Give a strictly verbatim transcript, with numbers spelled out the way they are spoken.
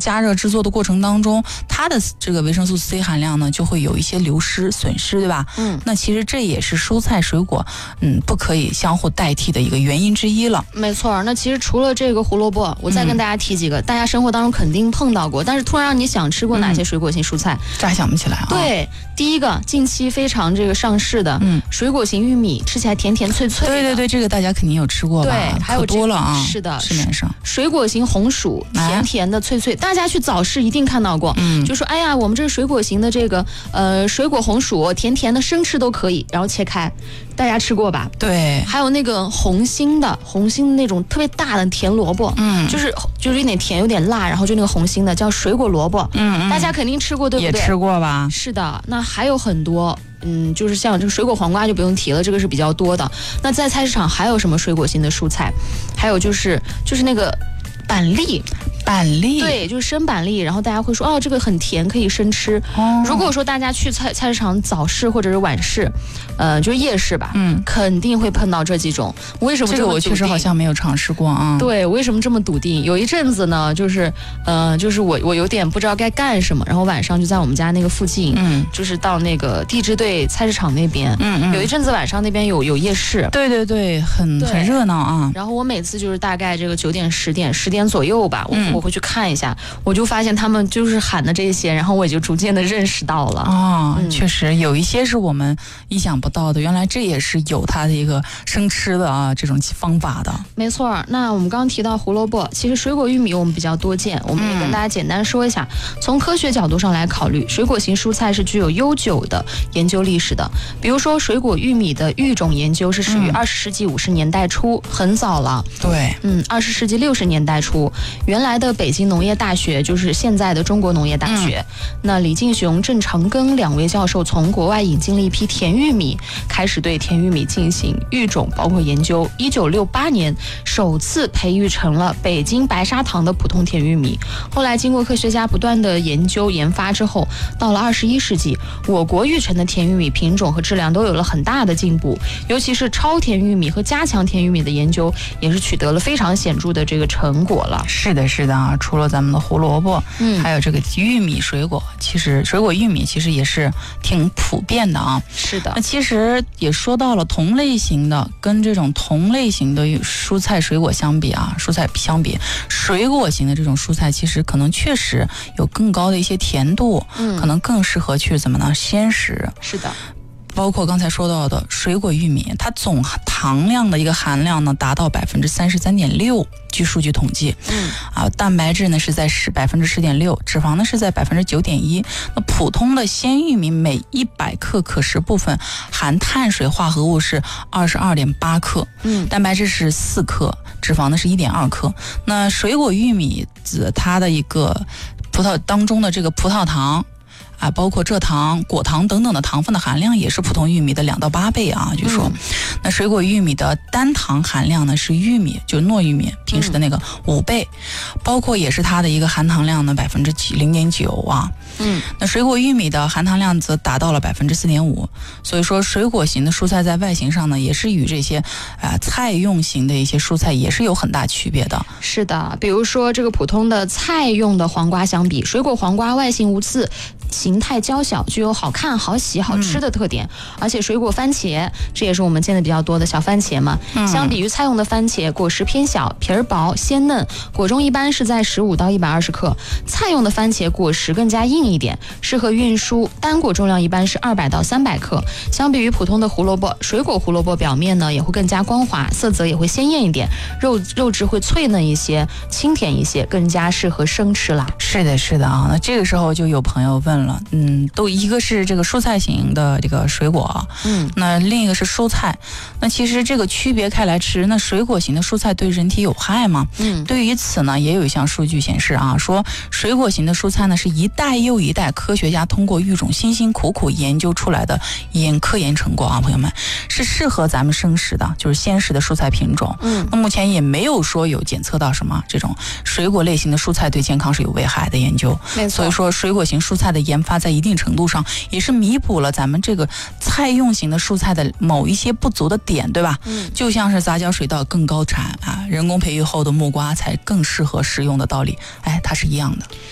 加热制作的过程当中，它的这个维生素 C 含量呢就会有一些流失损失，对吧？ 嗯， 那其实这也是蔬菜水果嗯不可以相互代替的一个原因之一了。 没错，那其实除了这个胡萝卜，我再跟大家提几个、嗯、大家生活当中肯定碰到过，但是突然让你想吃过哪些水果型蔬菜？ 这、嗯、还想不起来啊。 对，第一个近期非常这个上市的，嗯，水果型玉米，吃起来甜甜脆脆的。 对对对，这个大家肯定有吃过吧？ 对，还有、这个、 多了啊， 是的， 市面上水果型红薯，甜甜的脆脆，啊、大家去早市一定看到过，嗯，就说哎呀，我们这个水果型的这个呃水果红薯，甜甜的生吃都可以，然后切开。大家吃过吧？ 对， 还有那个红心的，红心的那种特别大的甜萝卜，嗯，就是就是有点甜有点辣，然后就那个红心的叫水果萝卜，嗯，大家肯定吃过对不对？ 也吃过吧？ 是的，那还有很多，嗯，就是像这个水果黄瓜就不用提了，这个是比较多的。那在菜市场还有什么水果型的蔬菜？还有就是就是那个板栗。 板栗， 对，就是生板栗，然后大家会说哦，这个很甜，可以生吃。哦、如果说大家去菜菜市场早市或者是晚市，呃，就是夜市吧，嗯，肯定会碰到这几种。为什么这么这个我确实好像没有尝试过啊？ 对，为什么这么笃定？有一阵子呢，就是呃，就是我我有点不知道该干什么，然后晚上就在我们家那个附近，嗯，就是到那个地质队菜市场那边，嗯嗯，有一阵子晚上那边有有夜市， 对对对，很对很热闹啊。 然后我每次就是大概这个九点十点十点左右吧，我。嗯我会去看一下，我就发现他们就是喊的这些，然后我也就逐渐的认识到了啊、哦嗯，确实有一些是我们意想不到的，原来这也是有它的一个生吃的啊这种方法的。 没错，那我们刚刚提到胡萝卜，其实水果玉米我们比较多见，我们也跟大家简单说一下。嗯、从科学角度上来考虑，水果型蔬菜是具有悠久的研究历史的。比如说，水果玉米的育种研究是始于二十世纪五十年代初，嗯、很早了。 对， 嗯，二十世纪六十年代初，原来的北京农业大学就是现在的中国农业大学。嗯、那李进雄、郑长庚两位教授从国外引进了一批甜玉米，开始对甜玉米进行育种，包括研究。一九六八年，首次培育成了北京白砂糖的普通甜玉米。后来经过科学家不断的研究研发之后，到了二十一世纪，我国育成的甜玉米品种和质量都有了很大的进步，尤其是超甜玉米和加强甜玉米的研究，也是取得了非常显著的这个成果了。 是的，是的啊，除了咱们的胡萝卜，嗯，还有这个玉米水果，其实水果玉米其实也是挺普遍的啊。 是的， 那其实也说到了同类型的跟这种同类型的蔬菜水果相比啊，蔬菜相比水果型的这种蔬菜，其实可能确实有更高的一些甜度，嗯，可能更适合去怎么呢鲜食。 是的。 包括刚才说到的水果玉米，它总糖量的一个含量呢达到百分之三十三点六，据数据统计，嗯啊，蛋白质呢是在十百分之十点六，脂肪呢是在百分之九点一。那普通的鲜玉米每一百克可食部分含碳水化合物是二十二点八克，嗯，蛋白质是四克，脂肪呢是一点二克。那水果玉米子它的一个葡萄当中的这个葡萄糖。啊，包括蔗糖、果糖等等的糖分的含量也是普通玉米的两到八倍啊。据说，嗯、那水果玉米的单糖含量呢是玉米，就是糯玉米平时的那个五倍，嗯、包括也是它的一个含糖量呢百分之零点九啊。嗯，那水果玉米的含糖量则达到了百分之四点五。所以说，水果型的蔬菜在外形上呢，也是与这些啊、呃、菜用型的一些蔬菜也是有很大区别的。 是的，比如说这个普通的菜用的黄瓜相比，水果黄瓜外形无刺。形态娇小，具有好看、好洗、好吃的特点。嗯、而且水果番茄，这也是我们见的比较多的小番茄嘛。嗯、相比于菜用的番茄，果实偏小，皮儿薄、鲜嫩，果重一般是在十五到一百二十克。菜用的番茄果实更加硬一点，适合运输，单果重量一般是二百到三百克。相比于普通的胡萝卜，水果胡萝卜表面呢也会更加光滑，色泽也会鲜艳一点，肉肉质会脆嫩一些，清甜一些，更加适合生吃啦。 是的，是的啊。那这个时候就有朋友问了，嗯，都一个是这个蔬菜型的这个水果，嗯，那另一个是蔬菜，那其实这个区别开来吃，那水果型的蔬菜对人体有害吗？嗯，对于此呢，也有一项数据显示啊，说水果型的蔬菜呢是一代又一代科学家通过育种辛辛苦苦研究出来的研科研成果啊，朋友们是适合咱们生食的，就是鲜食的蔬菜品种。嗯，那目前也没有说有检测到什么这种水果类型的蔬菜对健康是有危害的研究。 没错， 所以说水果型蔬菜的研发在一定程度上也是弥补了咱们这个菜用型的蔬菜的某一些不足的点，对吧？嗯，就像是杂交水稻更高产啊，人工培育后的木瓜才更适合食用的道理，哎，它是一样的。